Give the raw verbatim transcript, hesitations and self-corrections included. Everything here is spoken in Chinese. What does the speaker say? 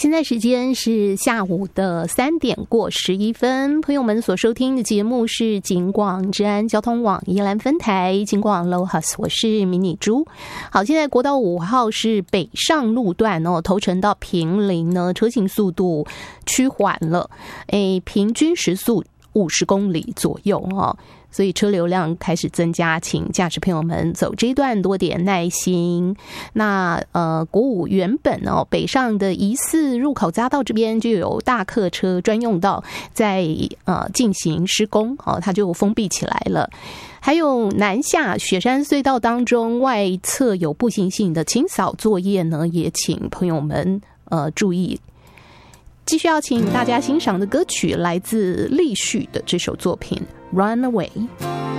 现在时间是下午的三点过十一分，朋友们所收听的节目是警广治安交通网宜兰分台警广 Lohas， 我是迷你猪。好，现在国道五号是北上路段哦，头城到坪林呢，车行速度趋缓了，诶，平均时速五十公里左右哦。所以车流量开始增加，请驾驶朋友们走这一段多点耐心。那呃，国五原本哦北上的疑似入口匝道这边就有大客车专用道在呃进行施工哦，它就封闭起来了。还有南下雪山隧道当中外侧有步行性的清扫作业呢，也请朋友们呃注意。继续要请大家欣赏的歌曲来自立旭的这首作品《Run Away》。